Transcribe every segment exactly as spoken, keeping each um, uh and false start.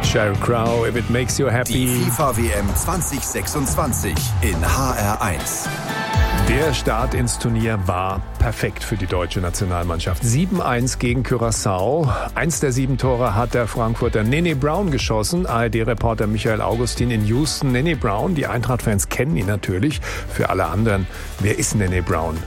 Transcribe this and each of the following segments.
Sheryl Crow, If It Makes You Happy. Die FIFA-W M zwanzig sechsundzwanzig in H R eins. Der Start ins Turnier war perfekt für die deutsche Nationalmannschaft. sieben eins gegen Curaçao. Eins der sieben Tore hat der Frankfurter Nene Brown geschossen. A R D-Reporter Michael Augustin in Houston. Nene Brown, die Eintracht-Fans kennen ihn natürlich. Für alle anderen, wer ist Nene Brown?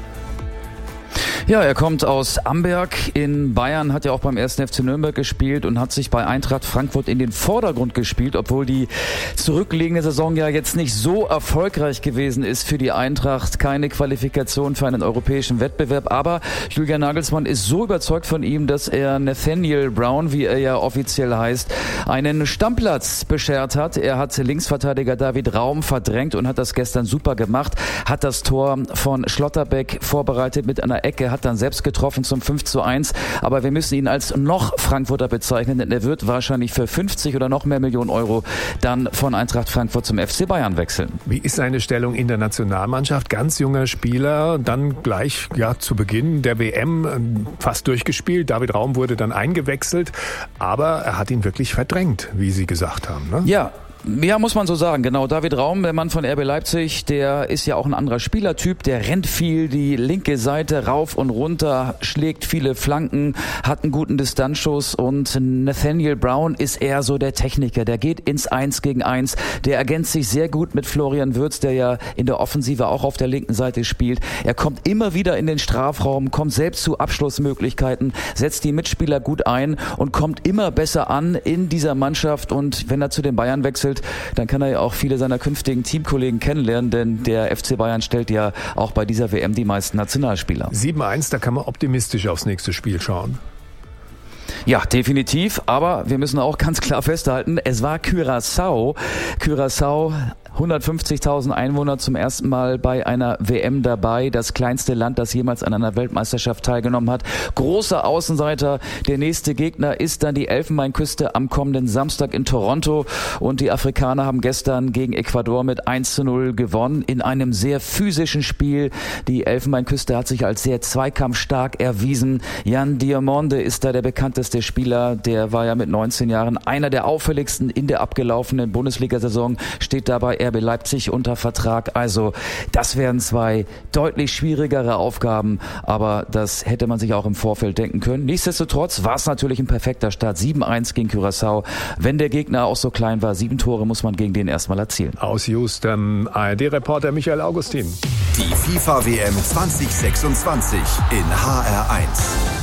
Ja, er kommt aus Amberg in Bayern, hat ja auch beim ersten F C Nürnberg gespielt und hat sich bei Eintracht Frankfurt in den Vordergrund gespielt, obwohl die zurückliegende Saison ja jetzt nicht so erfolgreich gewesen ist für die Eintracht. Keine Qualifikation für einen europäischen Wettbewerb, aber Julian Nagelsmann ist so überzeugt von ihm, dass er Nathaniel Brown, wie er ja offiziell heißt, einen Stammplatz beschert hat. Er hat Linksverteidiger David Raum verdrängt und hat das gestern super gemacht, hat das Tor von Schlotterbeck vorbereitet mit einer Ecke, hat dann selbst getroffen zum fünf zu eins, aber wir müssen ihn als noch Frankfurter bezeichnen, denn er wird wahrscheinlich für fünfzig oder noch mehr Millionen Euro dann von Eintracht Frankfurt zum F C Bayern wechseln. Wie ist seine Stellung in der Nationalmannschaft? Ganz junger Spieler, dann gleich ja zu Beginn der W M fast durchgespielt. David Raum wurde dann eingewechselt, aber er hat ihn wirklich verdrängt, wie Sie gesagt haben, ne? Ja. Ja, muss man so sagen, genau. David Raum, der Mann von R B Leipzig, der ist ja auch ein anderer Spielertyp, der rennt viel die linke Seite rauf und runter, schlägt viele Flanken, hat einen guten Distanzschuss und Nathaniel Brown ist eher so der Techniker, der geht ins Eins gegen Eins, der ergänzt sich sehr gut mit Florian Wirtz, der ja in der Offensive auch auf der linken Seite spielt. Er kommt immer wieder in den Strafraum, kommt selbst zu Abschlussmöglichkeiten, setzt die Mitspieler gut ein und kommt immer besser an in dieser Mannschaft und wenn er zu den Bayern wechselt, dann kann er ja auch viele seiner künftigen Teamkollegen kennenlernen, denn der F C Bayern stellt ja auch bei dieser W M die meisten Nationalspieler. sieben eins, da kann man optimistisch aufs nächste Spiel schauen. Ja, definitiv, aber wir müssen auch ganz klar festhalten, es war Curaçao. Curaçao, hundertfünfzigtausend Einwohner, zum ersten Mal bei einer W M dabei. Das kleinste Land, das jemals an einer Weltmeisterschaft teilgenommen hat. Großer Außenseiter. Der nächste Gegner ist dann die Elfenbeinküste am kommenden Samstag in Toronto. Und die Afrikaner haben gestern gegen Ecuador mit eins zu null gewonnen in einem sehr physischen Spiel. Die Elfenbeinküste hat sich als sehr zweikampfstark erwiesen. Jan Diamonde ist da der bekannteste Spieler. Der war ja mit neunzehn Jahren einer der auffälligsten in der abgelaufenen Bundesliga-Saison. Steht dabei R B Leipzig unter Vertrag. Also das wären zwei deutlich schwierigere Aufgaben, aber das hätte man sich auch im Vorfeld denken können. Nichtsdestotrotz war es natürlich ein perfekter Start. sieben eins gegen Curaçao. Wenn der Gegner auch so klein war, sieben Tore muss man gegen den erstmal erzielen. Aus Houston, A R D-Reporter Michael Augustin. Die FIFA-W M zwanzig sechsundzwanzig in H R eins.